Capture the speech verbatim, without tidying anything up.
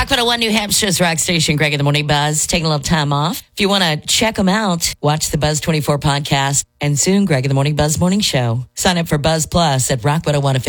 Rock one oh one New Hampshire's rock station, Greg in the Morning Buzz, taking a little time off. If you want to check them out, watch the Buzz twenty-four podcast and soon Greg in the Morning Buzz Morning Show. Sign up for Buzz Plus at rock one oh one